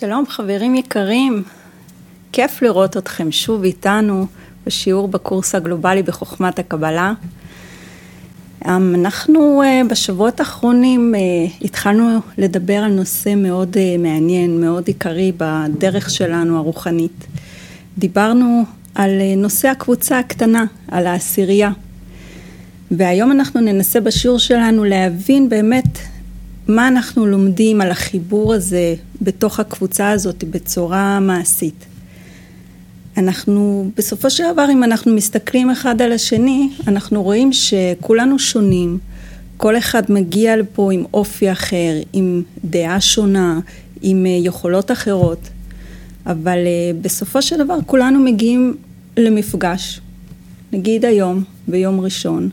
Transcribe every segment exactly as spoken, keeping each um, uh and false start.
שלום חברים יקרים, כיף לראות אתכם שוב איתנו בשיעור בקורס הגלובלי בחוכמת הקבלה. אנחנו בשבועות האחרונים התחלנו לדבר על נושא מאוד מעניין, מאוד עיקרי בדרך שלנו הרוחנית. דיברנו על נושא הקבוצה הקטנה, על העשירייה. והיום אנחנו ננסה בשיעור שלנו להבין באמת מה אנחנו לומדים על החיבור הזה בתוך הקבוצה הזאת בצורה מעשית. אנחנו בסופו של דבר, אם אנחנו מסתכלים אחד על השני, אנחנו רואים שכולנו שונים, כל אחד מגיע לפה עם אופי אחר, עם דעה שונה, עם יכולות אחרות, אבל בסופו של דבר כולנו מגיעים למפגש, נגיד היום, ביום ראשון,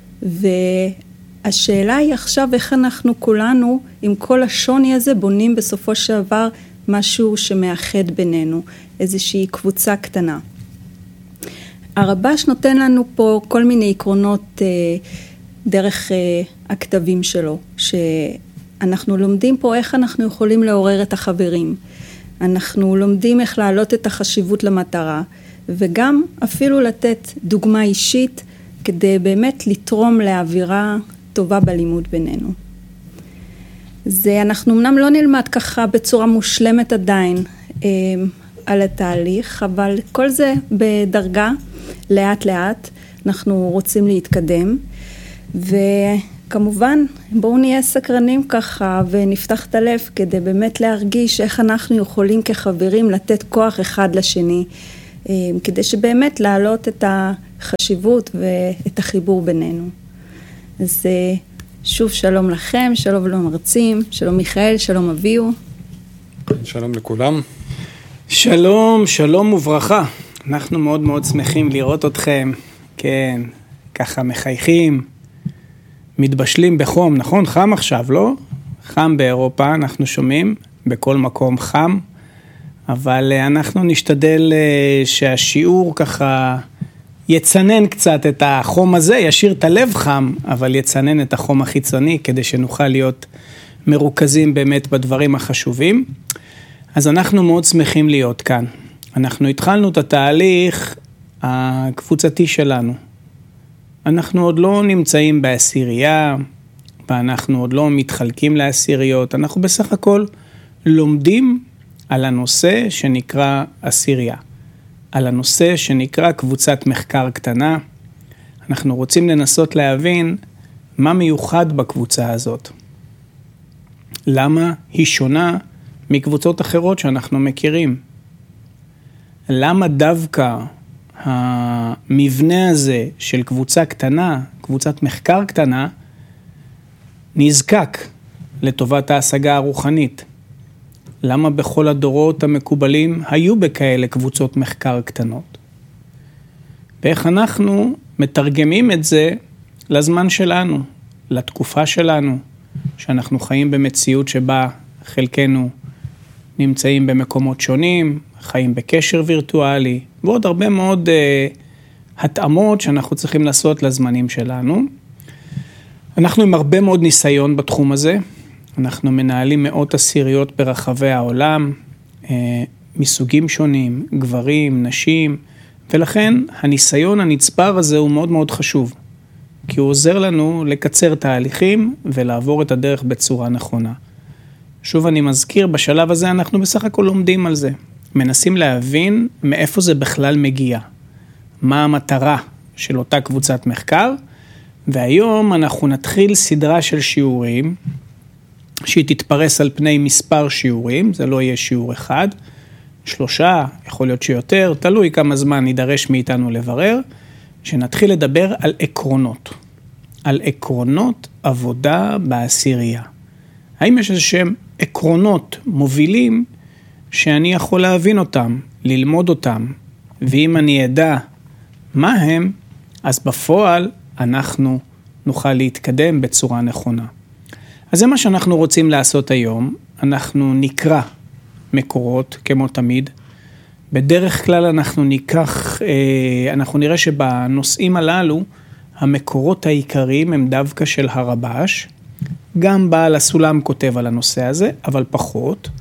והשאלה היא עכשיו איך אנחנו כולנו עם כל השוני הזה בונים בסופו של דבר משהו שמאחד בינינו, איזושהי קבוצה קטנה. הרב"ש נותן לנו פה כל מיני עקרונות אה, דרך אה, הכתבים שלו, שאנחנו לומדים פה איך אנחנו יכולים לעורר את החברים, אנחנו לומדים איך להעלות את החשיבות למטרה, וגם אפילו לתת דוגמה אישית כדי באמת לתרום לאווירה טובה בלימוד בינינו. זה אנחנו אמנם לא נלמד ככה בצורה מושלמת עדיין אה, על התהליך, אבל כל זה בדרגה, לאט לאט, אנחנו רוצים להתקדם, וכמובן בואו נהיה סקרנים ככה ונפתח את הלב כדי באמת להרגיש איך אנחנו יכולים כחברים לתת כוח אחד לשני, אה, כדי שבאמת להעלות את החשיבות ואת החיבור בינינו. אז אה, שוב שלום לכם, שלום למרצים, שלום מיכאל, שלום אביהו. שלום לכולם. שלום, שלום וברכה. אנחנו מאוד מאוד שמחים לראות אתכם, כן, ככה מחייכים, מתבשלים בחום, נכון? חם עכשיו, לא? חם באירופה, אנחנו שומעים, בכל מקום חם, אבל אנחנו נשתדל שהשיעור ככה יצנן קצת את החום הזה, ישאיר את הלב חם, אבל יצנן את החום החיצוני, כדי שנוכל להיות מרוכזים באמת בדברים החשובים. אז אנחנו מאוד שמחים להיות כאן. אנחנו התחלנו את התהליך הקבוצתי שלנו. אנחנו עוד לא נמצאים בעשירייה, ואנחנו עוד לא מתחלקים לעשיריות, אנחנו בסך הכל לומדים על הנושא שנקרא עשירייה. על הנושא שנקרא קבוצת מחקר קטנה. אנחנו רוצים לנסות להבין מה מיוחד בקבוצה הזאת. למה היא שונה מקבוצות אחרות שאנחנו מכירים? למה דווקא המבנה הזה של קבוצה קטנה, קבוצת מחקר קטנה, נזקק לטובת ההשגה הרוחנית? למה בכל הדורות המקובלים היו בכאלה קבוצות מחקר קטנות? ואיך אנחנו מתרגמים את זה לזמן שלנו, לתקופה שלנו, שאנחנו חיים במציאות שבה חלקנו נמצאים במקומות שונים, חיים בקשר וירטואלי, ועוד הרבה מאוד uh, התאמות שאנחנו צריכים לעשות לזמנים שלנו. אנחנו עם הרבה מאוד ניסיון בתחום הזה, אנחנו מנהלים מאות עשיריות ברחבי העולם, מסוגים שונים, גברים, נשים, ולכן הניסיון הנצבר הזה הוא מאוד מאוד חשוב, כי הוא עוזר לנו לקצר תהליכים ולעבור את הדרך בצורה נכונה. שוב אני מזכיר, בשלב הזה אנחנו בסך הכל לומדים על זה, מנסים להבין מאיפה זה בכלל מגיע, מה המטרה של אותה קבוצת מחקר, והיום אנחנו נתחיל סדרה של שיעורים, שהיא תתפרס על פני מספר שיעורים, זה לא יהיה שיעור אחד, שלושה, יכול להיות שיותר, תלוי כמה זמן נידרש מאיתנו לברר, שנתחיל לדבר על עקרונות, על עקרונות עבודה בעשירייה. האם יש איזשהם עקרונות מובילים שאני יכול להבין אותם, ללמוד אותם, ואם אני אדע מה הם, אז בפועל אנחנו נוכל להתקדם בצורה נכונה. אז זה מה שאנחנו רוצים לעשות היום, אנחנו נקרא מקורות כמו תמיד, בדרך כלל אנחנו ניקח, אנחנו נראה שבנושאים הללו, המקורות העיקריים הם דווקא של הרב"ש, גם בעל הסולם כותב על הנושא הזה, אבל פחות,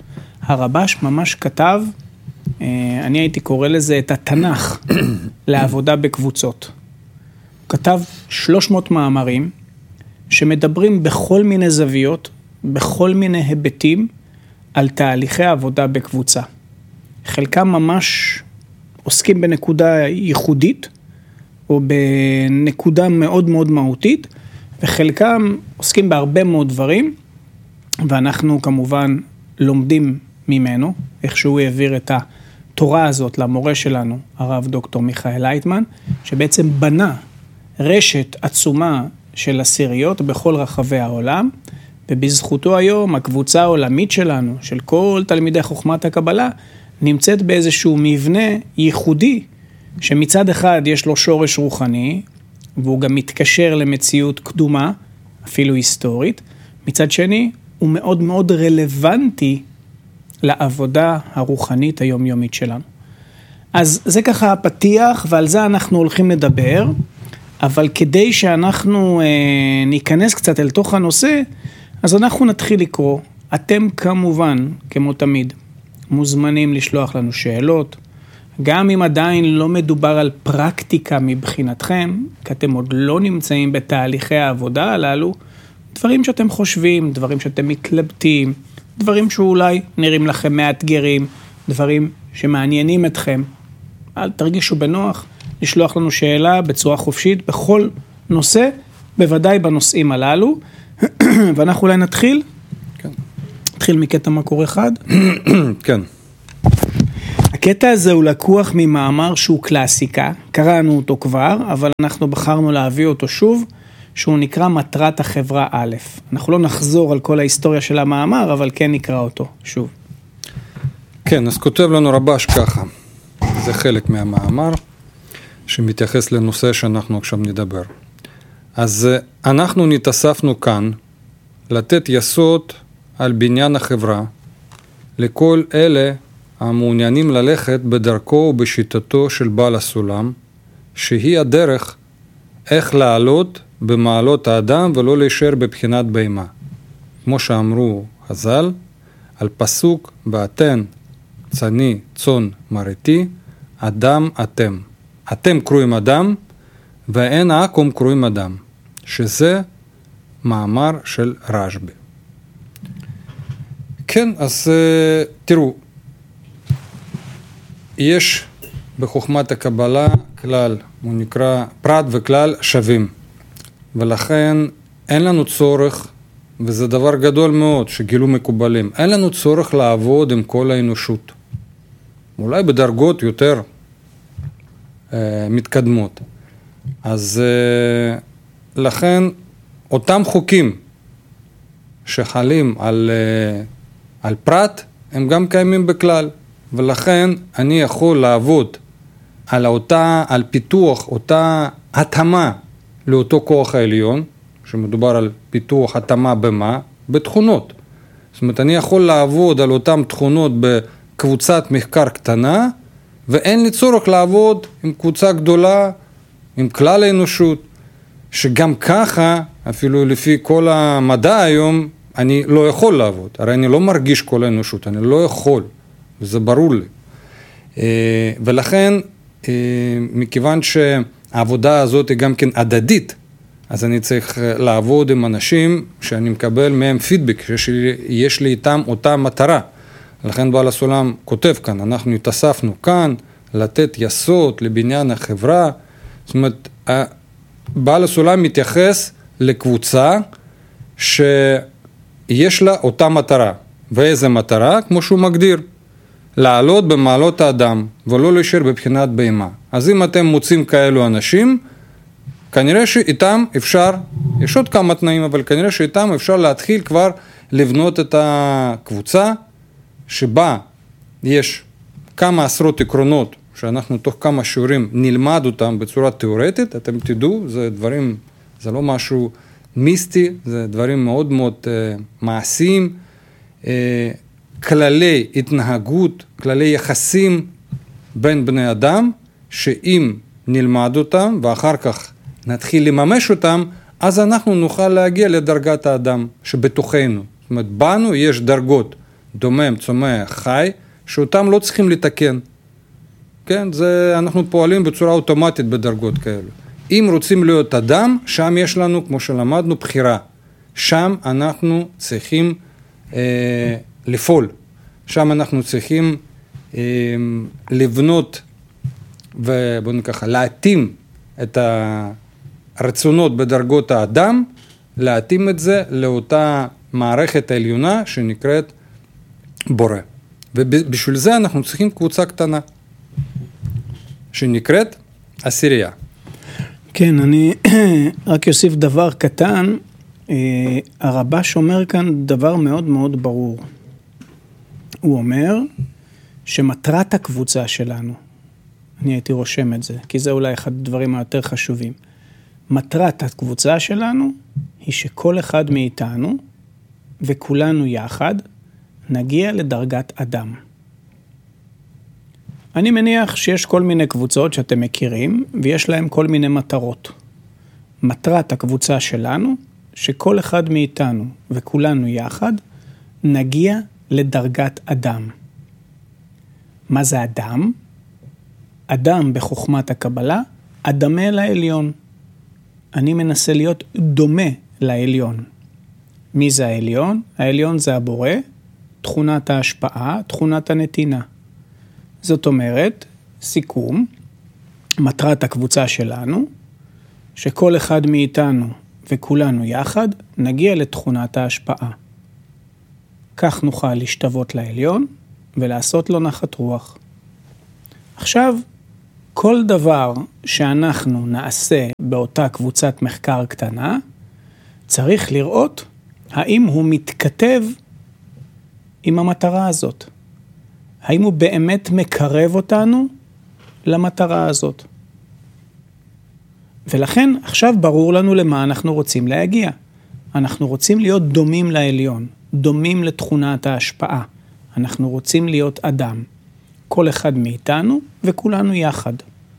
הרבש ממש כתב, אני הייתי קורא לזה את התנ"ך לעבודה בקבוצות. הוא כתב שלוש מאות מאמרים שמדברים בכל מיני זוויות, בכל מיני היבטים, על תהליכי עבודה בקבוצה. חלקם ממש עוסקים בנקודה ייחודית, או בנקודה מאוד מאוד מהותית, וחלקם עוסקים בהרבה מאוד דברים, ואנחנו כמובן לומדים ממנו, איך שהוא העביר את התורה הזאת למורה שלנו, הרב דוקטור מיכאל לייטמן, שבעצם בנה רשת עצומה של עשיריות בכל רחבי העולם, ובזכותו היום הקבוצה העולמית שלנו, של כל תלמידי חוכמת הקבלה, נמצאת באיזשהו מבנה ייחודי, שמצד אחד יש לו שורש רוחני, והוא גם מתקשר למציאות קדומה, אפילו היסטורית, מצד שני הוא מאוד מאוד רלוונטי לעבודה הרוחנית היומיומית שלנו. אז זה ככה הפתיח, ועל זה אנחנו הולכים לדבר, אבל כדי שאנחנו אה, ניכנס קצת אל תוך הנושא, אז אנחנו נתחיל לקרוא. אתם כמובן, כמו תמיד, מוזמנים לשלוח לנו שאלות, גם אם עדיין לא מדובר על פרקטיקה מבחינתכם, כי אתם עוד לא נמצאים בתהליכי העבודה הללו, דברים שאתם חושבים, דברים שאתם מתלבטים, דברים שאולי נראים לכם מאתגרים, דברים שמעניינים אתכם. אל תרגישו בנוח לשלוח לנו שאלה בצורה חופשית בכל נושא, בוודאי בנושאים הללו. ואנחנו אולי נתחיל? כן. נתחיל מקטע מקור אחד. כן. הקטע הזה הוא לקוח ממאמר שהוא קלאסיקה, קראנו אותו כבר, אבל אנחנו בחרנו להביא אותו שוב, שהוא נקרא מטרת החברה א'. אנחנו לא נחזור על כל ההיסטוריה של המאמר, אבל כן נקרא אותו שוב. כן, אז כותב לנו רבש ככה, זה חלק מהמאמר, שמתייחס לנושא שאנחנו עכשיו נדבר. אז אנחנו נתאספנו כאן, לתת יסוד על בניין החברה, לכל אלה המעוניינים ללכת בדרכו ובשיטתו של בעל הסולם, שהיא הדרך איך לעלות במעלות האדם ולא להישאר בבחינת בהמה. כמו שאמרו חז"ל, על פסוק ואתן צני צאן מרעיתי, אדם אתם. אתם קרויים אדם ואין עכו"ם קרויים אדם, שזה מאמר של רשב"י. כן, אז תראו, יש בחוכמת הקבלה כלל, הוא נקרא פרט וכלל שווים, ולכן אין לנו צורך, וזה דבר גדול מאוד שגילו מקובלים, אין לנו צורך לעבוד עם כל האנושות, אולי בדרגות יותר אה, מתקדמות. אז אה, לכן אותם חוקים שחלים על, אה, על פרט, הם גם קיימים בכלל. ולכן אני יכול לעבוד על אותה, על פיתוח, אותה התאמה לאותו כוח העליון, שמדובר על פיתוח התאמה במה? בתכונות. זאת אומרת, אני יכול לעבוד על אותם תכונות בקבוצת מחקר קטנה, ואין לי צורך לעבוד עם קבוצה גדולה, עם כלל האנושות, שגם ככה, אפילו לפי כל המדע היום, אני לא יכול לעבוד. הרי אני לא מרגיש כל האנושות, אני לא יכול. וזה ברור לי. ולכן, מכיוון שהעבודה הזאת היא גם כן הדדית, אז אני צריך לעבוד עם אנשים שאני מקבל מהם פידבק, שיש לי איתם אותה מטרה. לכן בעל הסולם כותב כאן, אנחנו התאספנו כאן, לתת יסוד לבניין החברה. זאת אומרת, בעל הסולם מתייחס לקבוצה שיש לה אותה מטרה. ואיזה מטרה? כמו שהוא מגדיר. לעלות במעלות האדם, ולא להישאר בבחינת בהמה. אז אם אתם מוצאים כאלו אנשים, כנראה שאיתם אפשר, יש עוד כמה תנאים, אבל כנראה שאיתם אפשר להתחיל כבר לבנות את הקבוצה, שבה יש כמה עשרות עקרונות, שאנחנו תוך כמה שיעורים נלמד אותם בצורה תיאורטית, אתם תדעו, זה דברים, זה לא משהו מיסטי, זה דברים מאוד מאוד uh, מעשיים, uh, כללי התנהגות, כללי יחסים בין בני אדם, שאם נלמד אותם ואחר כך נתחיל לממש אותם, אז אנחנו נוכל להגיע לדרגת האדם שבתוכנו. זאת אומרת, בנו יש דרגות, דומם, צומח, חי, שאותם לא צריכים לתקן. כן, זה, אנחנו פועלים בצורה אוטומטית בדרגות כאלו. אם רוצים להיות אדם, שם יש לנו, כמו שלמדנו, בחירה. שם אנחנו צריכים אה, לפעול. שם אנחנו צריכים אה, לבנות, ובואו נקרא, להתאים את הרצונות בדרגות האדם, להתאים את זה לאותה מערכת העליונה שנקראת בורא. ובשביל זה אנחנו צריכים קבוצה קטנה, שנקראת עשירייה. כן, אני רק אוסיף דבר קטן. הרבש אומר כאן דבר מאוד מאוד ברור. הוא אומר שמטרת הקבוצה שלנו, אני הייתי רושם את זה, כי זה אולי אחד הדברים היותר חשובים. מטרת הקבוצה שלנו היא שכל אחד מאיתנו וכולנו יחד נגיע לדרגת אדם. אני מניח שיש כל מיני קבוצות שאתם מכירים, ויש להם כל מיני מטרות. מטרת הקבוצה שלנו, שכל אחד מאיתנו וכולנו יחד, נגיע לדרגת אדם. מה זה אדם? אדם בחוכמת הקבלה, אדמה לעליון. אני מנסה להיות דומה לעליון. מי זה העליון? העליון זה הבורא, תכונת ההשפעה, תכונת הנתינה. זאת אומרת, סיכום, מטרת הקבוצה שלנו, שכל אחד מאיתנו וכולנו יחד נגיע לתכונת ההשפעה. כך נוכל להשתוות לעליון ולעשות לו נחת רוח. עכשיו, כל דבר שאנחנו נעשה באותה קבוצת מחקר קטנה, צריך לראות האם הוא מתכתב עם המטרה הזאת. האם הוא באמת מקרב אותנו למטרה הזאת. ולכן עכשיו ברור לנו למה אנחנו רוצים להגיע. אנחנו רוצים להיות דומים לעליון, דומים לתכונת ההשפעה. אנחנו רוצים להיות אדם. כל אחד מאיתנו וכולנו יחד.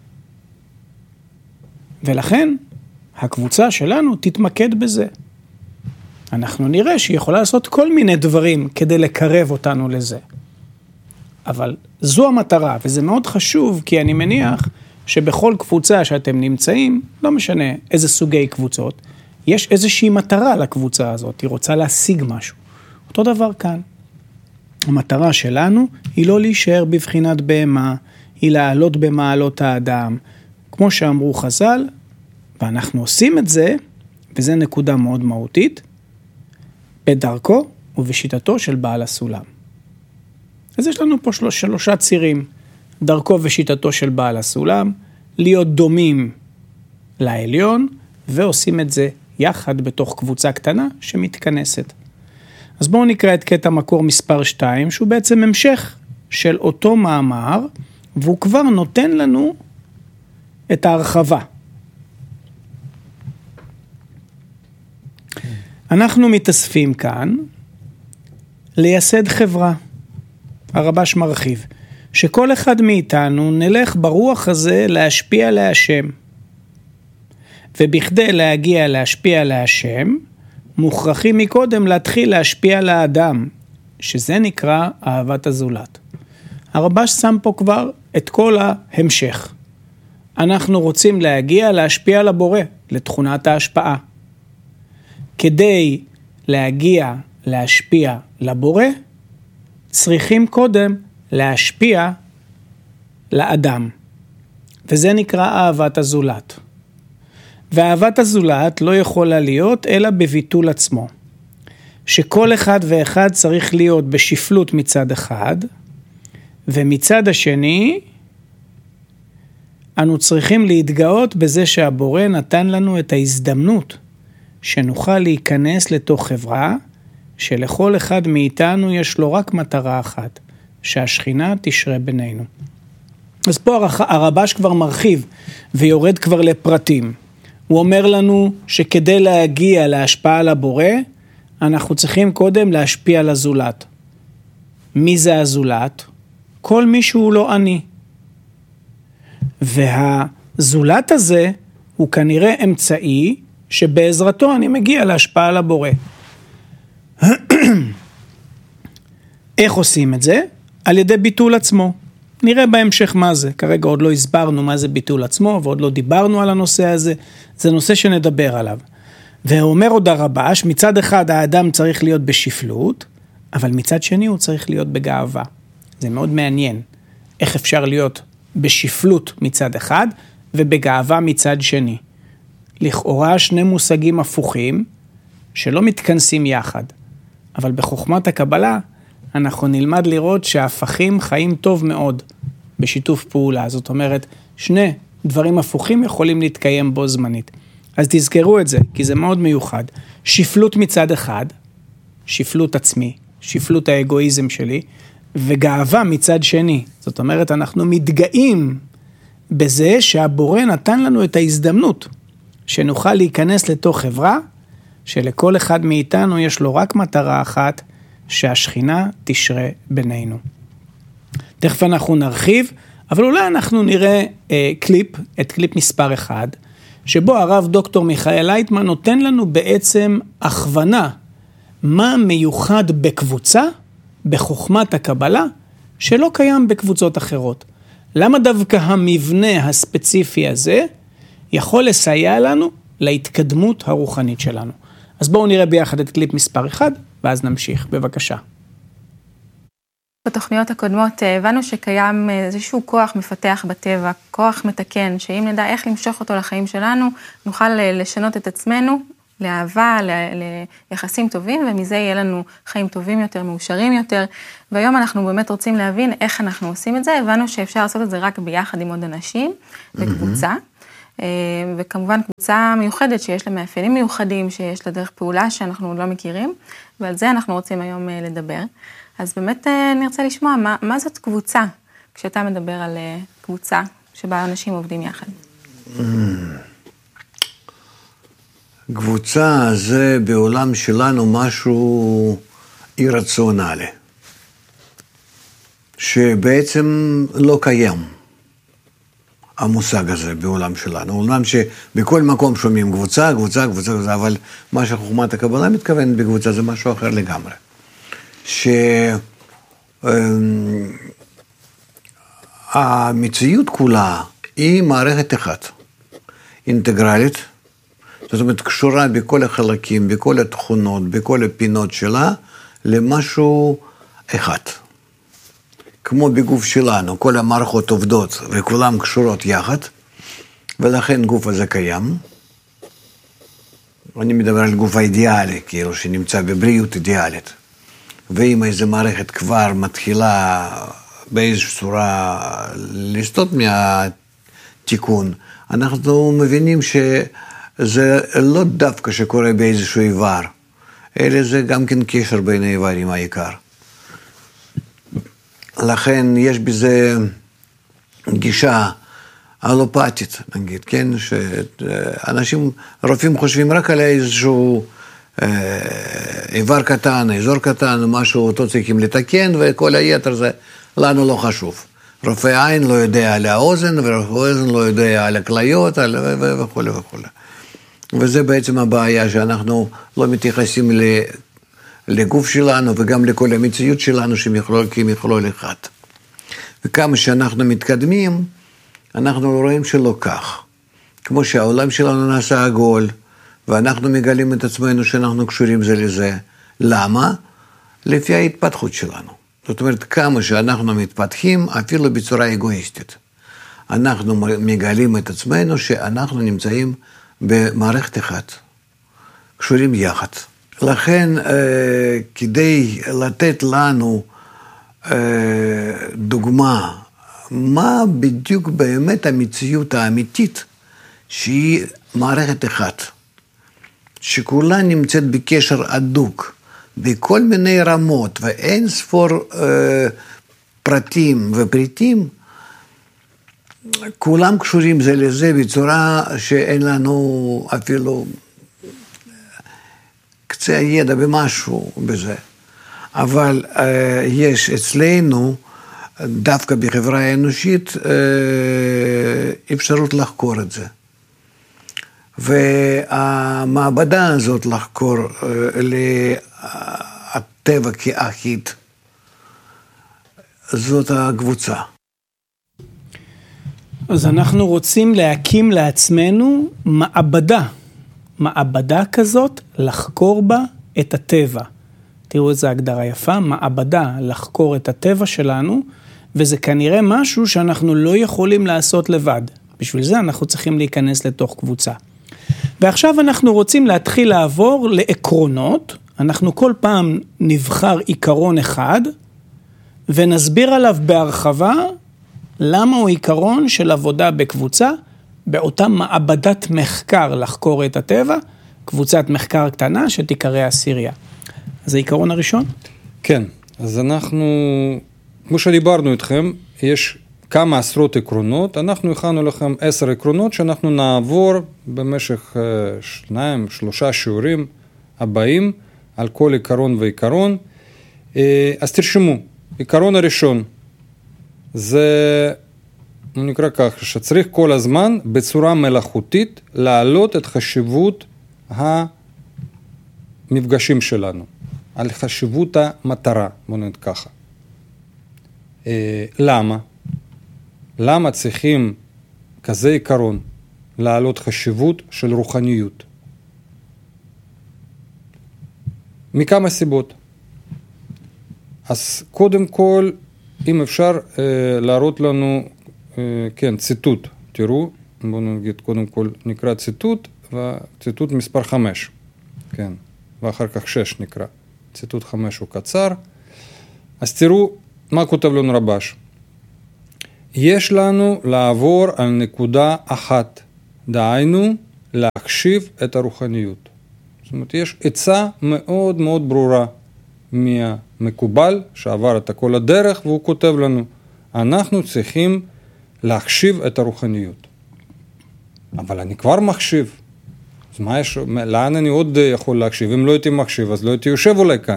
ולכן הקבוצה שלנו תתמקד בזה. אנחנו נראה שהיא יכולה לעשות כל מיני דברים כדי לקרב אותנו לזה. אבל זו המטרה, וזה מאוד חשוב, כי אני מניח שבכל קבוצה שאתם נמצאים, לא משנה איזה סוגי קבוצות, יש איזושהי מטרה לקבוצה הזאת, היא רוצה להשיג משהו. אותו דבר כאן. המטרה שלנו היא לא להישאר בבחינת בהמה, היא לעלות במעלות האדם. כמו שאמרו חז"ל, ואנחנו עושים את זה, וזה נקודה מאוד מהותית, בדרכו ובשיטתו של בעל הסולם. אז יש לנו פה שלוש, שלושה צירים, דרכו ושיטתו של בעל הסולם, להיות דומים לעליון, ועושים את זה יחד בתוך קבוצה קטנה שמתכנסת. אז בואו נקרא את קטע מקור מספר שתיים, שהוא בעצם המשך של אותו מאמר, והוא כבר נותן לנו את ההרחבה. אנחנו מתאספים כאן לייסד חברה. הרבש מרחיב, שכל אחד מאיתנו נלך ברוח הזה להשפיע להשם. ובכדי להגיע להשפיע להשם, מוכרחים מקודם להתחיל להשפיע לאדם, שזה נקרא אהבת הזולת. הרבש שם פה כבר את כל ההמשך. אנחנו רוצים להגיע להשפיע לבורא, לתכונת ההשפעה. כדי להגיע להשפיע לבורא, צריכים קודם להשפיע לאדם. וזה נקרא אהבת הזולת. ואהבת הזולת לא יכולה להיות אלא בביטול עצמו. שכל אחד ואחד צריך להיות בשפלות מצד אחד, ומצד השני, אנו צריכים להתגאות בזה שהבורא נתן לנו את ההזדמנות, שנוכל להיכנס לתוך חברה, שלכל אחד מאיתנו יש לו רק מטרה אחת, שהשכינה תשרה בינינו. אז פה הרבש כבר מרחיב, ויורד כבר לפרטים. הוא אומר לנו שכדי להגיע להשפעה על הבורא, אנחנו צריכים קודם להשפיע על הזולת. מי זה הזולת? כל מי שהוא לא אני. והזולת הזה הוא כנראה אמצעי שבעזרתו אני מגיע להשפעה על הבורא. איך עושים את זה? על ידי ביטול עצמו. נראה בהמשך מה זה. כרגע עוד לא הסברנו מה זה ביטול עצמו, ועוד לא דיברנו על הנושא הזה. זה נושא שנדבר עליו. ואומר עוד הרבש, מצד אחד האדם צריך להיות בשפלות, אבל מצד שני הוא צריך להיות בגאווה. זה מאוד מעניין. איך אפשר להיות בשפלות מצד אחד, ובגאווה מצד שני. לכאורה שני מושגים הפוכים, שלא מתכנסים יחד. אבל בחוכמת הקבלה, אנחנו נלמד לראות שההפכים חיים טוב מאוד בשיתוף פעולה. זאת אומרת, שני דברים הפוכים יכולים להתקיים בו זמנית. אז תזכרו את זה, כי זה מאוד מיוחד. שפלות מצד אחד, שפלות עצמי, שפלות האגואיזם שלי, וגאווה מצד שני. זאת אומרת, אנחנו מתגאים בזה שהבורא נתן לנו את ההזדמנות, שנוכל להיכנס לתוך חברה, שלכל אחד מאיתנו יש לו רק מטרה אחת, שהשכינה תשרה בינינו. תכף אנחנו נרחיב, אבל אולי אנחנו נראה אה, קליפ, את קליפ מספר אחד, שבו הרב דוקטור מיכאל לייטמן נותן לנו בעצם הכוונה, מה מיוחד בקבוצה, בחוכמת הקבלה, שלא קיים בקבוצות אחרות. למה דווקא המבנה הספציפי הזה, יכול לסייע לנו להתקדמות הרוחנית שלנו. אז בואו נראה ביחד את קליפ מספר אחד, ואז נמשיך. בבקשה. בתוכניות הקודמות הבנו שקיים איזשהו כוח מפתח בטבע, כוח מתקן, שאם נדע איך למשוך אותו לחיים שלנו, נוכל לשנות את עצמנו, לאהבה, ליחסים טובים, ומזה יהיה לנו חיים טובים יותר, מאושרים יותר. והיום אנחנו באמת רוצים להבין איך אנחנו עושים את זה. הבנו שאפשר לעשות את זה רק ביחד עם עוד אנשים, בקבוצה. וכמובן קבוצה מיוחדת שיש לה מאפיינים מיוחדים, שיש לה דרך פעולה שאנחנו לא מכירים, ועל זה אנחנו רוצים היום לדבר. אז באמת נרצה לשמוע מה, מה זאת קבוצה, כשאתה מדבר על קבוצה שבה אנשים עובדים יחד. קבוצה זה בעולם שלנו משהו אירציונלי, שבעצם לא קיים. המושג הזה בעולם שלנו. אומנם שבכל מקום שומעים קבוצה, קבוצה, קבוצה, קבוצה, אבל מה שחוכמת הקבלה מתכוונת בקבוצה זה משהו אחר לגמרי. שהמציאות כולה היא מערכת אחת, אינטגרלית, זאת אומרת קשורה בכל החלקים, בכל התכונות, בכל הפינות שלה, למשהו אחד. כמו בגוף שלנו, כל המערכות עובדות וכולם קשורות יחד, ולכן גוף הזה קיים. אני מדבר על גוף האידיאלי, כאילו שנמצא בבריאות אידיאלית. ואם איזו מערכת כבר מתחילה באיזושהי צורה לסטות מהתיקון, אנחנו מבינים שזה לא דווקא שקורה באיזשהו איבר, אלא זה גם כן קשר בין האיברים העיקר. לכן יש בזה גישה אלופתית, נגיד, כן? שאנשים, רופאים חושבים רק על איזשהו איבר קטן, אזור קטן, משהו אותו צריכים לתקן, וכל היתר זה לנו לא חשוב. רופא עין לא יודע על האוזן, ורופא אוזן לא יודע על הכליות, וכו' וכו'. וזה בעצם הבעיה, שאנחנו לא מתייחסים ל... לגוף שלנו וגם לכל המציאות שלנו כמכלול אחד. וכמה שאנחנו מתקדמים, אנחנו רואים שלא כך. כמו שהעולם שלנו נעשה עגול, ואנחנו מגלים את עצמנו שאנחנו קשורים זה לזה. למה? לפי ההתפתחות שלנו. זאת אומרת, כמה שאנחנו מתפתחים, אפילו בצורה אגואיסטית. אנחנו מגלים את עצמנו שאנחנו נמצאים במערכת אחת, קשורים יחד. לכן, כדי לתת לנו דוגמה, מה בדיוק באמת המציאות האמיתית, שהיא מערכת אחת, שכולה נמצאת בקשר הדוק, בכל מיני רמות, ואין ספור פרטים ופריטים, כולם קשורים זה לזה בצורה שאין לנו אפילו קצה הידע במשהו בזה. אבל אה, יש אצלנו, דווקא בחברה האנושית, אה, אפשרות לחקור את זה. והמעבדה הזאת לחקור אה, לטבע כאחיד, זאת הקבוצה. אז אנחנו רוצים להקים לעצמנו מעבדה, מעבדה כזאת, לחקור בה את הטבע. תראו איזו הגדרה יפה, מעבדה, לחקור את הטבע שלנו, וזה כנראה משהו שאנחנו לא יכולים לעשות לבד. בשביל זה אנחנו צריכים להיכנס לתוך קבוצה. ועכשיו אנחנו רוצים להתחיל לעבור לעקרונות, אנחנו כל פעם נבחר עיקרון אחד, ונסביר עליו בהרחבה, למה הוא עיקרון של עבודה בקבוצה, באותה מעבדת מחקר לחקור את הטבע, קבוצת מחקר קטנה שתיקרא הסיריה. אז העיקרון הראשון? כן, אז אנחנו, כמו שדיברנו איתכם, יש כמה עשרות עקרונות, אנחנו הכנו לכם עשר עקרונות שאנחנו נעבור במשך שניים, שלושה שיעורים הבאים על כל עיקרון ועיקרון. אז תרשמו, עיקרון הראשון, זה נקרא כך, שצריך כל הזמן בצורה מלאכותית להעלות את חשיבות המפגשים שלנו, על חשיבות המטרה, בוא נגיד ככה. למה? למה צריכים כזה עיקרון להעלות חשיבות של רוחניות? מכמה סיבות. אז קודם כל, אם אפשר אה, להראות לנו, אה, כן, ציטוט, תראו, בואו נגיד, קודם כל נקרא ציטוט, וציטוט מספר חמש, כן, ואחר כך שש נקרא. ציטוט חמש הוא קצר. אז תראו מה כותב לנו רבש. יש לנו לעבור על נקודה אחת, דהיינו להחשיב את הרוחניות. זאת אומרת, יש עצה מאוד מאוד ברורה מהמקובל שעבר את כל הדרך, והוא כותב לנו, אנחנו צריכים להחשיב את הרוחניות. אבל אני כבר מחשיב. אז מה יש, לאן אני עוד יכול להחשיב? אם לא הייתי מחשיב, אז לא הייתי יושב אולי כאן.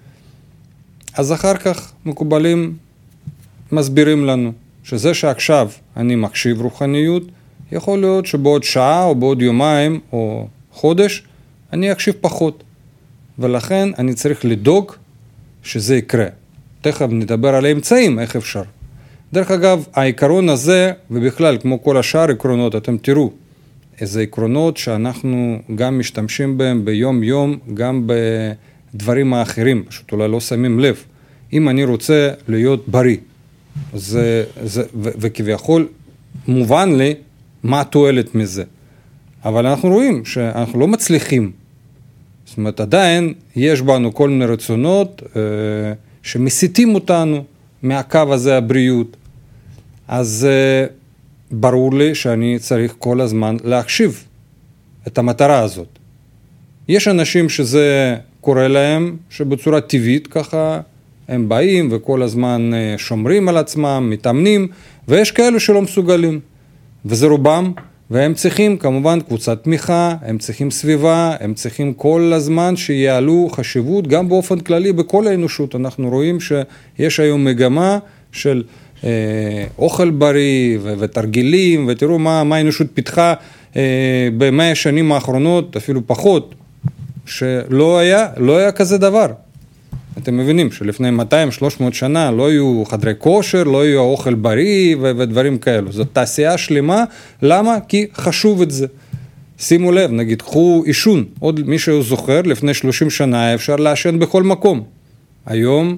אז אחר כך מקובלים מסבירים לנו, שזה שעכשיו אני מחשיב רוחניות, יכול להיות שבעוד שעה או בעוד יומיים או חודש, אני אחשיב פחות. ולכן אני צריך לדאוג שזה יקרה. תכף נדבר על האמצעים, איך אפשר. דרך אגב, העיקרון הזה, ובכלל, כמו כל השאר עקרונות, אתם תראו, איזה עקרונות שאנחנו גם משתמשים בהם ביום יום, גם בדברים האחרים, פשוט אולי לא שמים לב. אם אני רוצה להיות בריא, זה, זה, ו, וכביכול מובן לי מה התועלת מזה. אבל אנחנו רואים שאנחנו לא מצליחים. זאת אומרת, עדיין יש בנו כל מיני רצונות אה, שמסיתים אותנו מהקו הזה הבריאות. אז אה, ברור לי שאני צריך כל הזמן להחשיב את המטרה הזאת. יש אנשים שזה קורה להם, שבצורה טבעית ככה הם באים וכל הזמן שומרים על עצמם, מתאמנים, ויש כאלו שלא מסוגלים. וזה רובם, והם צריכים כמובן קבוצת תמיכה, הם צריכים סביבה, הם צריכים כל הזמן שיעלו חשיבות, גם באופן כללי בכל האנושות. אנחנו רואים שיש היום מגמה של אה, אוכל בריא ו- ותרגילים, ותראו מה, מה האנושות פיתחה אה, במאה השנים האחרונות, אפילו פחות, שלא היה, לא היה כזה דבר. אתם מבינים שלפני מאתיים שלוש מאות שנה לא היו חדרי כושר, לא היו אוכל בריא ו- ודברים כאלו. זאת תעשייה שלמה. למה? כי חשוב את זה. שימו לב, נגיד, קחו עישון. עוד מישהו זוכר, לפני שלושים שנה אפשר לעשן בכל מקום. היום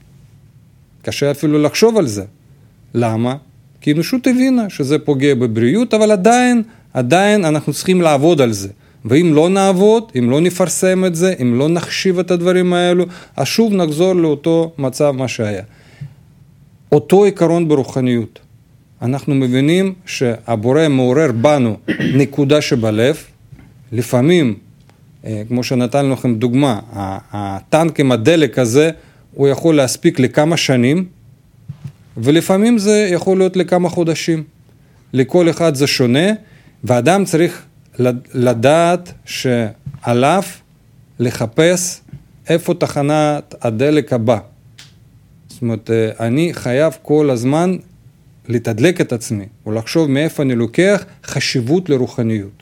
קשה אפילו לחשוב על זה. למה? כי האנושות הבינה שזה פוגע בבריאות, אבל עדיין, עדיין אנחנו צריכים לעבוד על זה. ואם לא נעבוד, אם לא נפרסם את זה, אם לא נחשיב את הדברים האלו, אז שוב נחזור לאותו מצב מה שהיה. אותו עיקרון ברוחניות. אנחנו מבינים שהבורא מעורר בנו נקודה שבלב, לפעמים, כמו שנתן לכם דוגמה, הטנק עם הדלק הזה, הוא יכול להספיק לכמה שנים, ולפעמים זה יכול להיות לכמה חודשים. לכל אחד זה שונה, ואדם צריך לדעת שעליו לחפש איפה תחנת הדלק הבא. זאת אומרת, אני חייב כל הזמן לתדלק את עצמי, ולחשוב מאיפה אני לוקח חשיבות לרוחניות.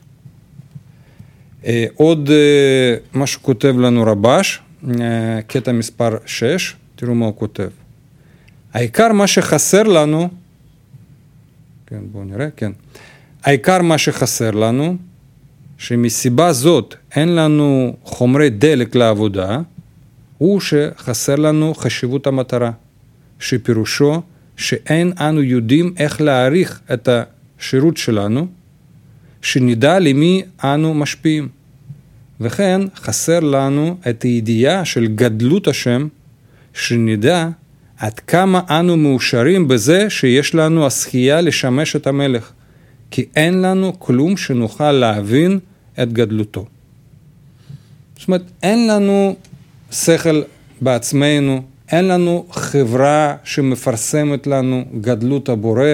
עוד מה שכותב לנו רבש, קטע מספר שש, תראו מה הוא כותב. העיקר מה שחסר לנו, כן, בואו נראה, כן. העיקר מה שחסר לנו, שמסיבה זאת אין לנו חומרי דלק לעבודה, הוא שחסר לנו חשיבות המטרה, שפירושו שאין אנו יודעים איך להעריך את השירות שלנו, שנדע למי אנו משפיעים. וכן חסר לנו את הידיעה של גדלות השם, שנדע עד כמה אנו מאושרים בזה שיש לנו הזכייה לשמש את המלך, כי אין לנו כלום שנוכל להבין את גדלותו. זאת אומרת, אין לנו שכל בעצמנו, אין לנו חברה שמפרסמת לנו גדלות הבורא,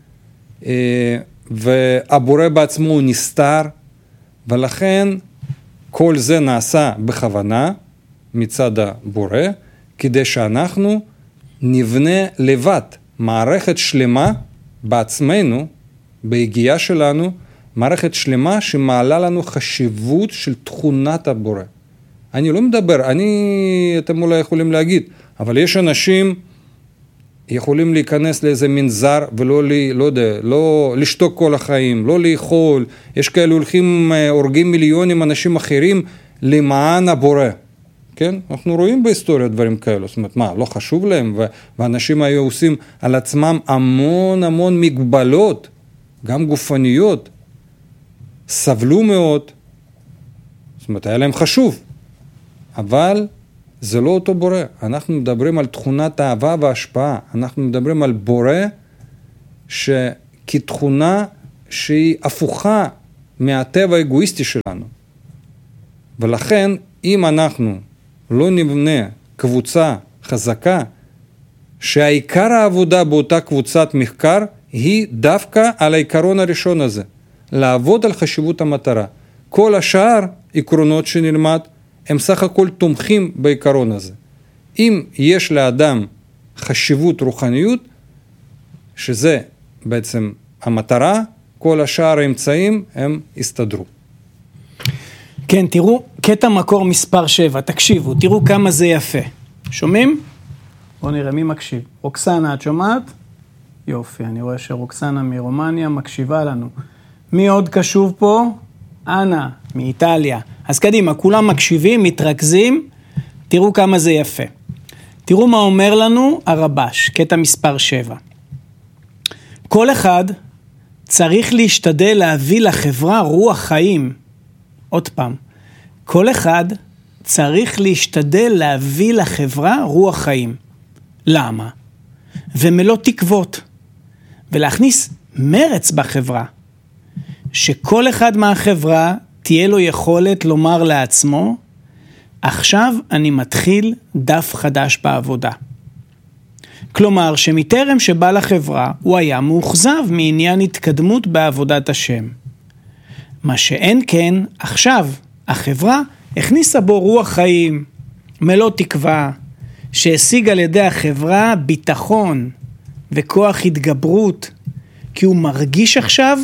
והבורא בעצמו הוא נסתר, ולכן כל זה נעשה בכוונה מצד הבורא, כדי שאנחנו נבנה לבד מערכת שלמה בעצמנו, בהגיעה שלנו, מערכת שלמה שמעלה לנו חשיבות של תכונת הבורא. אני לא מדבר, אני, אתם אולי יכולים להגיד, אבל יש אנשים יכולים להיכנס לאיזה מנזר ולא, לא יודע, לא לשתוק כל החיים, לא לאכול. יש כאלה הולכים, הורגים מיליונים אנשים אחרים למען הבורא. כן? אנחנו רואים בהיסטוריה דברים כאלו. זאת אומרת, מה, לא חשוב להם? ואנשים היו עושים על עצמם המון המון מגבלות, גם גופניות. סבלו מאוד. זאת אומרת, היה להם חשוב. אבל זה לא אותו בורא. אנחנו מדברים על תכונת האהבה וההשפעה. אנחנו מדברים על בורא שכתכונה שהיא הפוכה מהטבע האגואיסטי שלנו. ולכן, אם אנחנו לא נבנה קבוצה חזקה, שהעיקר העבודה באותה קבוצת מחקר היא דווקא על העיקרון הראשון הזה, לעבוד על חשיבות המטרה. כל השאר עקרונות שנלמד, הם סך הכל תומכים בעיקרון הזה. אם יש לאדם חשיבות רוחניות, שזה בעצם המטרה, כל השאר האמצעים הם יסתדרו. כן, תראו, קטע מקור מספר שבע, תקשיבו, תראו כמה זה יפה. שומעים? בואו נראה, מי מקשיב? רוקסנה, את שומעת? יופי, אני רואה שרוקסנה מרומניה מקשיבה לנו. מי עוד קשוב פה? אנה, מאיטליה. אז קדימה, כולם מקשיבים, מתרכזים, תראו כמה זה יפה. תראו מה אומר לנו הרבש, קטע מספר שבע. כל אחד צריך להשתדל להביא לחברה רוח חיים. עוד פעם, כל אחד צריך להשתדל להביא לחברה רוח חיים. למה? ומלוא תקוות. ולהכניס מרץ בחברה. שכל אחד מהחברה תהיה לו יכולת לומר לעצמו, עכשיו אני מתחיל דף חדש בעבודה. כלומר, שמטרם שבא לחברה, הוא היה מאוכזב מעניין התקדמות בעבודת השם. מה שאין כן, עכשיו החברה הכניסה בו רוח חיים, מלוא תקווה, שהשיג על ידי החברה ביטחון וכוח התגברות, כי הוא מרגיש עכשיו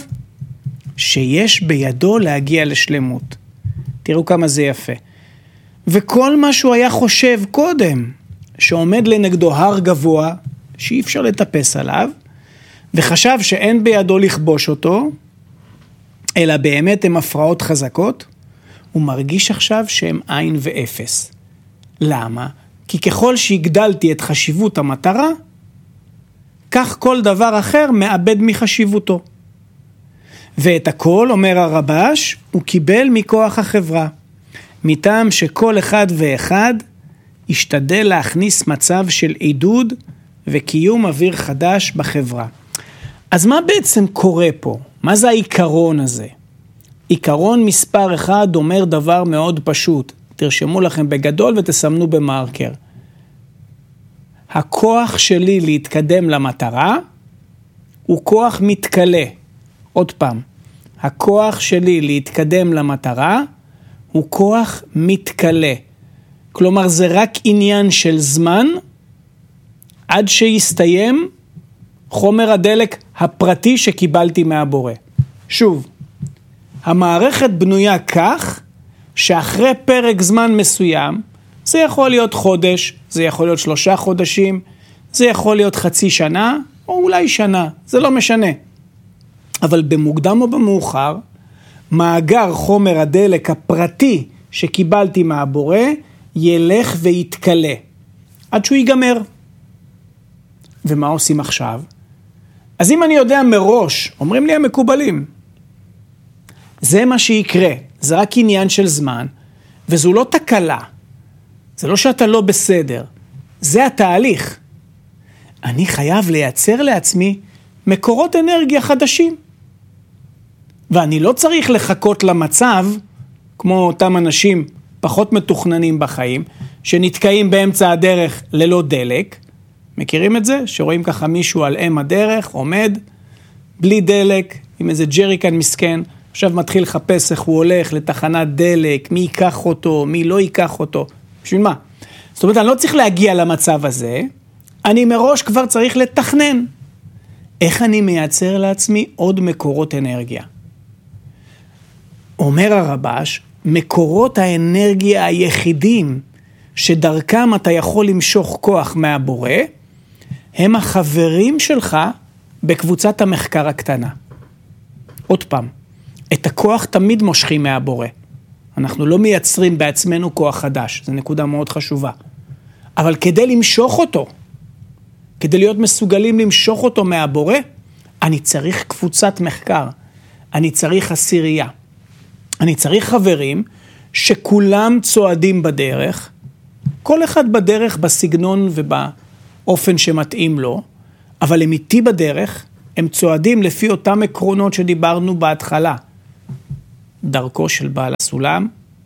שיש בידו להגיע לשלמות. תראו כמה זה יפה. וכל מה שהוא היה חושב קודם, שעומד לנגדו הר גבוה, שאי אפשר לטפס עליו, וחשב שאין בידו לכבוש אותו, אלא באמת הם הפרעות חזקות, הוא מרגיש עכשיו שהם עין ואפס. למה? כי ככל שהגדלתי את חשיבות המטרה, כך כל דבר אחר מאבד מחשיבותו. ואת הכל, אומר הרבש, הוא קיבל מכוח החברה. מטעם שכל אחד ואחד ישתדל להכניס מצב של עידוד וקיום אוויר חדש בחברה. אז מה בעצם קורה פה? מה זה העיקרון הזה? עיקרון מספר אחד אומר דבר מאוד פשוט. תרשמו לכם בגדול ותסמנו במרקר. הכוח שלי להתקדם למטרה הוא כוח מתקלה. עוד פעם, הכוח שלי להתקדם למטרה הוא כוח מתקלה. כלומר, זה רק עניין של זמן עד שיסתיים חומר הדלק הפרטי שקיבלתי מהבורא. שוב, המערכת בנויה כך שאחרי פרק זמן מסוים, זה יכול להיות חודש, זה יכול להיות שלושה חודשים, זה יכול להיות חצי שנה, או אולי שנה, זה לא משנה. אבל במוקדם או במאוחר, מאגר חומר הדלק הפרטי שקיבלתי מהבורא, ילך ויתקלה, עד שהוא ייגמר. ומה עושים עכשיו? אז אם אני יודע מראש, אומרים לי המקובלים, זה מה שיקרה, זה רק עניין של זמן, וזו לא תקלה, זה לא שאתה לא בסדר, זה התהליך. אני חייב לייצר לעצמי מקורות אנרגיה חדשים. ואני לא צריך לחכות למצב, כמו אותם אנשים פחות מתוכננים בחיים, שנתקעים באמצע הדרך ללא דלק. מכירים את זה? שרואים ככה מישהו על אם הדרך, עומד, בלי דלק, עם איזה ג'ריקן מסכן, עכשיו מתחיל לחפש איך הוא הולך לתחנת דלק, מי ייקח אותו, מי לא ייקח אותו. בשביל מה? זאת אומרת, אני לא צריך להגיע למצב הזה, אני מראש כבר צריך לתכנן. איך אני מייצר לעצמי עוד מקורות אנרגיה? אומר הרבש, מקורות האנרגיה היחידים שדרכם אתה יכול למשוך כוח מהבורא, הם החברים שלך בקבוצת המחקר הקטנה. עוד פעם, את הכוח תמיד מושכים מהבורא. אנחנו לא מייצרים בעצמנו כוח חדש, זו נקודה מאוד חשובה. אבל כדי למשוך אותו, כדי להיות מסוגלים למשוך אותו מהבורא, אני צריך קבוצת מחקר, אני צריך עשירייה. אני צריך חברים שכולם צועדים בדרך, כל אחד בדרך בסגנון ובאופן שמתאים לו, אבל הם איתי בדרך, הם צועדים לפי אותם עקרונות שדיברנו בהתחלה. דרכו של בעל הסולם,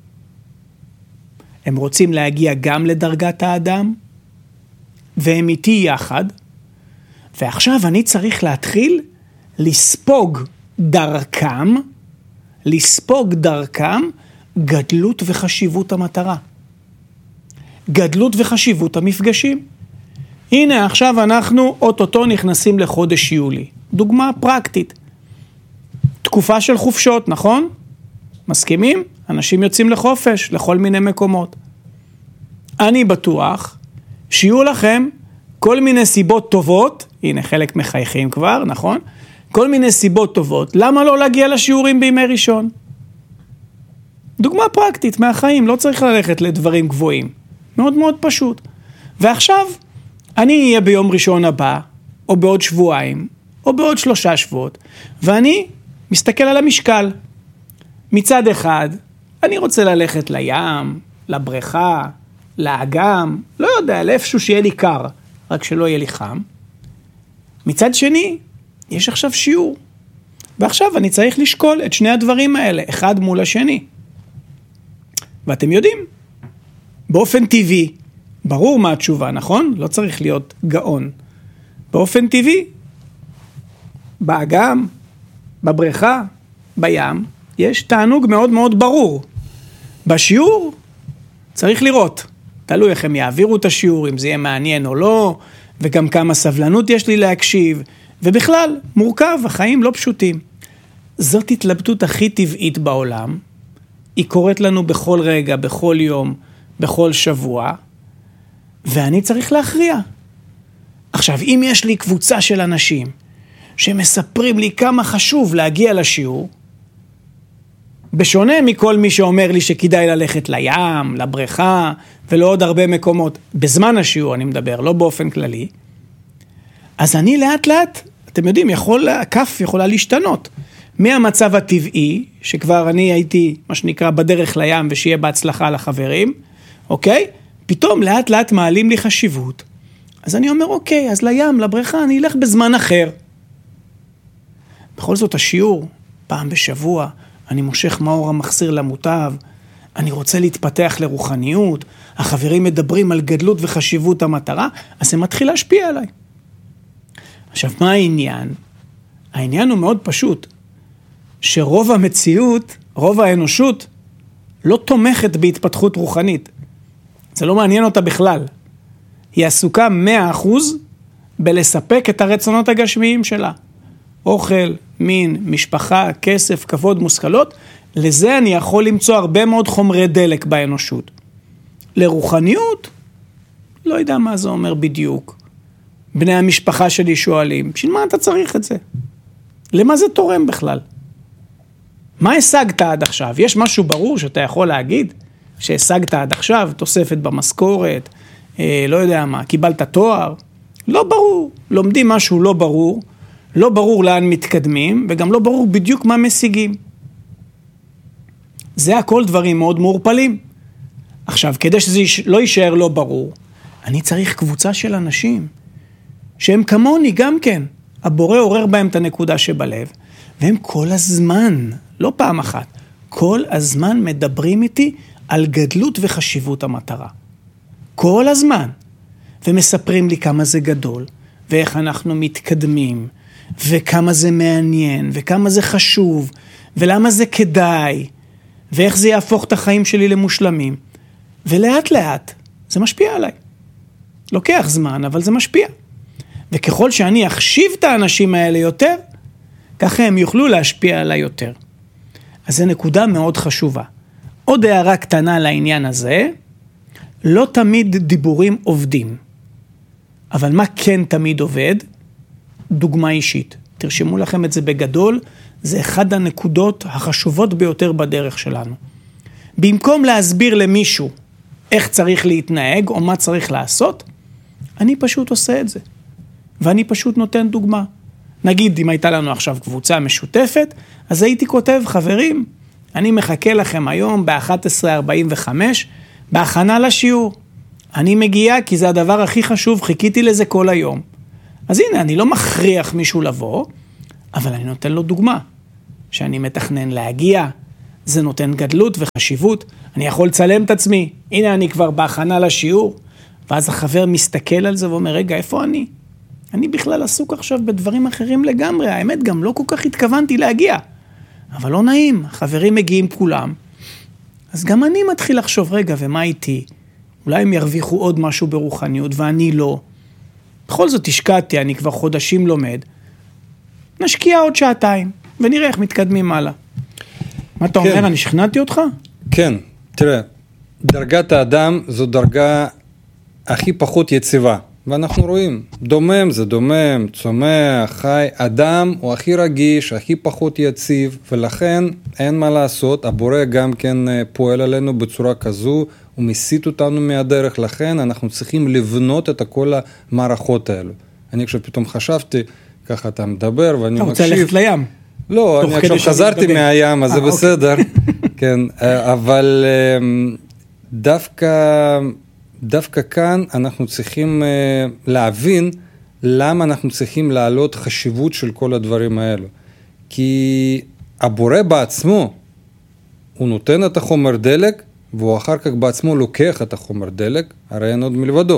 הם רוצים להגיע גם לדרגת האדם, והם איתי יחד, ועכשיו אני צריך להתחיל לספוג דרכם, לספוג דרכם גדלות וחשיבות המטרה. גדלות וחשיבות המפגשים. הנה עכשיו אנחנו אוטוטו נכנסים לחודש יולי. דוגמה פרקטית. תקופה של חופשות, נכון? מסכימים? אנשים יוצאים לחופש, לכל מיני מקומות. אני בטוח שיהיו לכם כל מיני סיבות טובות, הנה חלק מחייכים כבר, נכון? כל מיני סיבות טובות, למה לא להגיע לשיעורים בימי ראשון? דוגמה פרקטית מהחיים, לא צריך ללכת לדברים גבוהים. מאוד מאוד פשוט. ועכשיו, אני אהיה ביום ראשון הבא, או בעוד שבועיים, או בעוד שלושה שבועות, ואני מסתכל על המשקל. מצד אחד, אני רוצה ללכת לים, לבריכה, לאגם, לא יודע, לאיפשהו שיהיה לי קר, רק שלא יהיה לי חם. מצד שני, יש עכשיו שיעור. ועכשיו אני צריך לשקול את שני הדברים האלה, אחד מול השני. ואתם יודעים, באופן טבעי, ברור מה התשובה, נכון? לא צריך להיות גאון. באופן טבעי, באגם, בבריכה, בים, יש תענוג מאוד מאוד ברור. בשיעור צריך לראות. תלוי איך הם יעבירו את השיעור, אם זה יהיה מעניין או לא, וגם כמה סבלנות יש לי להקשיב, ובכלל, מורכב, החיים לא פשוטים. זאת התלבטות הכי טבעית בעולם, היא קורית לנו בכל רגע, בכל יום, בכל שבוע, ואני צריך להכריע. עכשיו, אם יש לי קבוצה של אנשים, שמספרים לי כמה חשוב להגיע לשיעור, בשונה מכל מי שאומר לי שכדאי ללכת לים, לבריכה, ולא עוד הרבה מקומות, בזמן השיעור אני מדבר, לא באופן כללי, אז אני לאט לאט, אתם יודעים, יכול, הכף יכולה להשתנות. מהמצב הטבעי, שכבר אני הייתי, מה שנקרא, בדרך לים, ושיהיה בהצלחה לחברים, אוקיי? פתאום לאט לאט מעלים לי חשיבות. אז אני אומר, אוקיי, אז לים, לבריכה, אני אלך בזמן אחר. בכל זאת, השיעור, פעם בשבוע, אני מושך מאור המחסיר למוטב, אני רוצה להתפתח לרוחניות, החברים מדברים על גדלות וחשיבות המטרה, אז זה מתחיל להשפיע עליי. עכשיו, מה העניין? העניין הוא מאוד פשוט, שרוב המציאות, רוב האנושות, לא תומכת בהתפתחות רוחנית. זה לא מעניין אותה בכלל. היא עסוקה מאה אחוז בלספק את הרצונות הגשמיים שלה. אוכל, מין, משפחה, כסף, כבוד, מושכלות, לזה אני יכול למצוא הרבה מאוד חומרי דלק באנושות. לרוחניות, לא יודע מה זה אומר בדיוק. בני המשפחה שלי שואלים, בשביל מה אתה צריך את זה? למה זה תורם בכלל? מה השגת עד עכשיו? יש משהו ברור שאתה יכול להגיד שהשגת עד עכשיו, תוספת במשכורת, אה, לא יודע מה, קיבלת תואר? לא ברור, לומדים משהו לא ברור, לא ברור לאן מתקדמים, וגם לא ברור בדיוק מה משיגים. זה הכל דברים מאוד מעורפלים. עכשיו, כדי שזה לא יישאר לא ברור, אני צריך קבוצה של אנשים, שהם כמוני גם כן. הבורא עורר בהם את הנקודה שבלב, והם כל הזמן, לא פעם אחת, כל הזמן מדברים איתי על גדלות וחשיבות המטרה. כל הזמן. ומספרים לי כמה זה גדול, ואיך אנחנו מתקדמים, וכמה זה מעניין, וכמה זה חשוב, ולמה זה כדאי, ואיך זה יהפוך את החיים שלי למושלמים. ולאט לאט זה משפיע עליי. לוקח זמן, אבל זה משפיע. וככל שאני אחשיב את האנשים האלה יותר, ככה הם יוכלו להשפיע עליי יותר. אז זו נקודה מאוד חשובה. עוד הערה קטנה לעניין הזה, לא תמיד דיבורים עובדים. אבל מה כן תמיד עובד? דוגמה אישית. תרשמו לכם את זה בגדול, זה אחד הנקודות החשובות ביותר בדרך שלנו. במקום להסביר למישהו איך צריך להתנהג או מה צריך לעשות, אני פשוט עושה את זה. ואני פשוט נותן דוגמה. נגיד, אם הייתה לנו עכשיו קבוצה משותפת, אז הייתי כותב, חברים, אני מחכה לכם היום ב-אחת עשרה ארבעים וחמש, בהכנה לשיעור. אני מגיע כי זה הדבר הכי חשוב, חיכיתי לזה כל היום. אז הנה, אני לא מכריח מישהו לבוא, אבל אני נותן לו דוגמה. שאני מתכנן להגיע, זה נותן גדלות וחשיבות. אני יכול לצלם את עצמי, הנה אני כבר בהכנה לשיעור, ואז החבר מסתכל על זה ואומר, רגע, איפה אני? אני בכלל עסוק עכשיו בדברים אחרים לגמרי, האמת גם לא כל כך התכוונתי להגיע. אבל לא נעים, החברים מגיעים כולם. אז גם אני מתחיל לחשוב, רגע, ומה איתי? אולי הם ירוויחו עוד משהו ברוחניות, ואני לא. בכל זאת השקעתי, אני כבר חודשים לומד. נשקיע עוד שעתיים, ונראה איך מתקדמים הלאה. מה אתה כן. אומר, אני שכנעתי אותך? כן, תראה, דרגת האדם זו דרגה הכי פחות יציבה. ואנחנו רואים, דומם זה דומם, צומח, חי, אדם הוא הכי רגיש, הכי פחות יציב, ולכן אין מה לעשות, הבורא גם כן פועל עלינו בצורה כזו, הוא מסית אותנו מהדרך, לכן אנחנו צריכים לבנות את כל המערכות האלו. אני עכשיו פתאום חשבתי, ככה אתה מדבר ואני אתה מקשיב. רוצה ללכת לים? לא, אני עכשיו חזרתי מהים, אז זה בסדר, כן, אבל דווקא... דווקא כאן אנחנו צריכים uh, להבין למה אנחנו צריכים להעלות חשיבות של כל הדברים האלו. כי הבורא בעצמו, הוא נותן את החומר דלק, והוא אחר כך בעצמו לוקח את החומר דלק, הרי אין עוד מלבדו.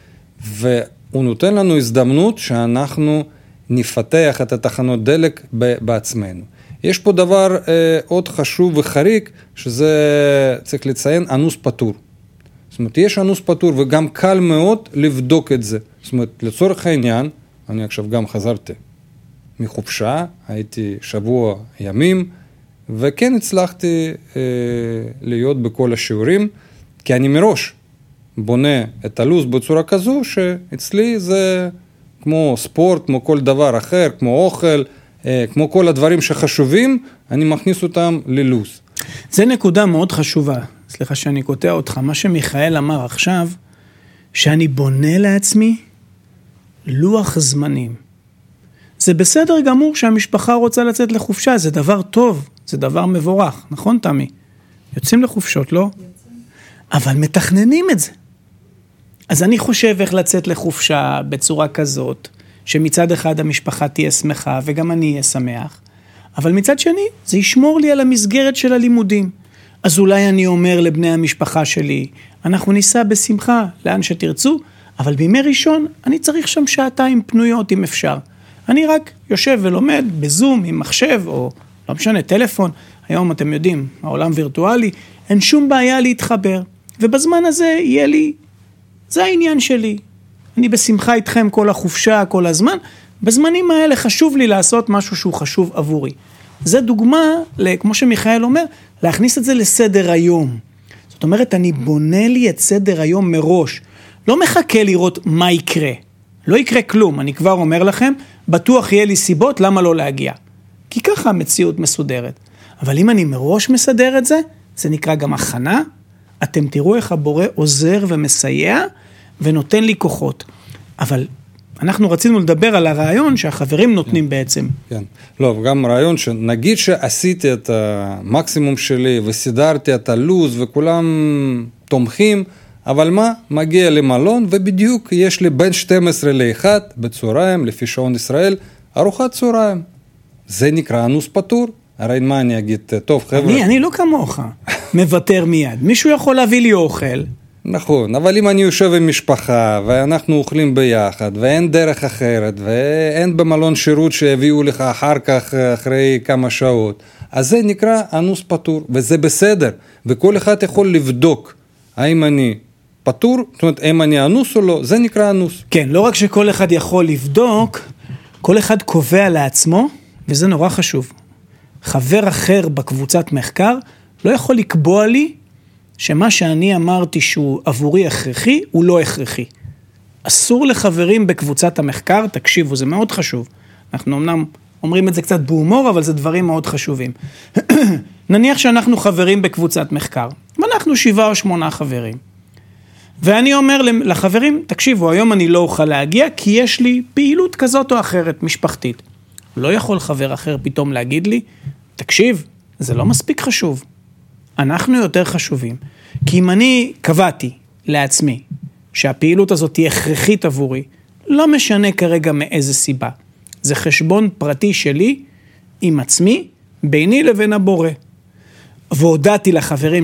והוא נותן לנו הזדמנות שאנחנו נפתח את התחנות דלק בעצמנו. יש פה דבר uh, עוד חשוב וחריק, שזה צריך לציין, אנוס פטור. זאת אומרת, יש אנוס פטור וגם קל מאוד לבדוק את זה. זאת אומרת, לצורך העניין, אני עכשיו גם חזרתי מחופשה, הייתי שבוע ימים, וכן הצלחתי אה, להיות בכל השיעורים, כי אני מראש בונה את הלו"ז בצורה כזו, שאצלי זה כמו ספורט, כמו כל דבר אחר, כמו אוכל, אה, כמו כל הדברים שחשובים, אני מכניס אותם ללו"ז. זה נקודה מאוד חשובה. סליחה שאני קוטע אותך, מה שמיכאל אמר עכשיו, שאני בונה לעצמי לוח זמנים. זה בסדר גמור שהמשפחה רוצה לצאת לחופשה, זה דבר טוב, זה דבר מבורך, נכון תמי? יוצאים לחופשות, לא? יוצאים. אבל מתכננים את זה. אז אני חושב איך לצאת לחופשה בצורה כזאת, שמצד אחד המשפחה תהיה שמחה וגם אני אהיה שמח, אבל מצד שני זה ישמור לי על המסגרת של הלימודים. אז אולי אני אומר לבני המשפחה שלי, אנחנו ניסע בשמחה לאן שתרצו, אבל בימי ראשון אני צריך שם שעתיים פנויות אם אפשר. אני רק יושב ולומד בזום עם מחשב או לא משנה טלפון, היום אתם יודעים, העולם וירטואלי, אין שום בעיה להתחבר, ובזמן הזה יהיה לי, זה העניין שלי. אני בשמחה איתכם כל החופשה, כל הזמן, בזמנים האלה חשוב לי לעשות משהו שהוא חשוב עבורי. זה דוגמה, כמו שמיכאל אומר, להכניס את זה לסדר היום. זאת אומרת, אני בונה לי את סדר היום מראש. לא מחכה לראות מה יקרה. לא יקרה כלום, אני כבר אומר לכם, בטוח יהיה לי סיבות למה לא להגיע. כי ככה המציאות מסודרת. אבל אם אני מראש מסדר את זה, זה נקרא גם הכנה, אתם תראו איך הבורא עוזר ומסייע, ונותן לי כוחות. אבל אנחנו רצינו לדבר על הרעיון שהחברים נותנים בעצם. כן, לא, וגם רעיון שנגיד שעשיתי את המקסימום שלי, וסידרתי את הלוז, וכולם תומכים, אבל מה? מגיע למלון, ובדיוק יש לי בין שתים עשרה לאחת, בצהריים, לפי שעון ישראל, ארוחת צהריים. זה נקרא אנוס פטור. הרי מה אני אגיד, טוב חבר'ה. אני, אני לא כמוך, מוותר מיד. מישהו יכול להביא לי אוכל. נכון, אבל אם אני יושב עם משפחה, ואנחנו אוכלים ביחד, ואין דרך אחרת, ואין במלון שירות שהביאו לך אחר כך, אחרי כמה שעות, אז זה נקרא אנוס פטור, וזה בסדר. וכל אחד יכול לבדוק, האם אני פטור, זאת אומרת, האם אני אנוס או לא, זה נקרא אנוס. כן, לא רק שכל אחד יכול לבדוק, כל אחד קובע לעצמו, וזה נורא חשוב. חבר אחר בקבוצת מחקר לא יכול לקבוע לי שמה שאני אמרתי שהוא עבורי הכרחי, הוא לא הכרחי. אסור לחברים בקבוצת המחקר, תקשיבו, זה מאוד חשוב. אנחנו אמנם אומרים את זה קצת בהומור, אבל זה דברים מאוד חשובים. נניח שאנחנו חברים בקבוצת מחקר, ואנחנו שבעה או שמונה חברים. ואני אומר לחברים, תקשיבו, היום אני לא אוכל להגיע, כי יש לי פעילות כזאת או אחרת, משפחתית. לא יכול חבר אחר פתאום להגיד לי, תקשיב, זה לא מספיק חשוב. אנחנו יותר חשובים. כי אם אני קבעתי לעצמי שהפעילות הזאת תהיה הכרחית עבורי, לא משנה כרגע מאיזה סיבה. זה חשבון פרטי שלי עם עצמי, ביני לבין הבורא. והודעתי לחברים